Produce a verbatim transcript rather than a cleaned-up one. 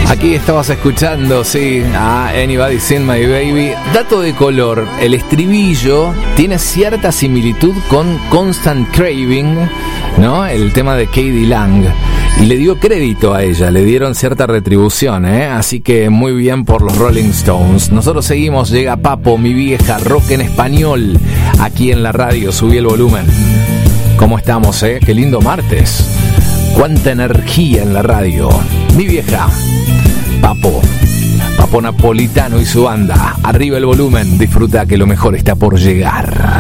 Aquí estabas escuchando, sí, a Anybody Seen My Baby. Dato de color, el estribillo tiene cierta similitud con Constant Craving, ¿no? El tema de K D Lang. Y le dio crédito a ella, le dieron cierta retribución, ¿eh? Así que muy bien por los Rolling Stones. Nosotros seguimos, llega Papo, mi vieja, rock en español, aquí en la radio. Subí el volumen. ¿Cómo estamos, eh? Qué lindo martes. Cuánta energía en la radio. Mi vieja, Papo, Papo Napolitano y su banda. Arriba el volumen, disfruta que lo mejor está por llegar.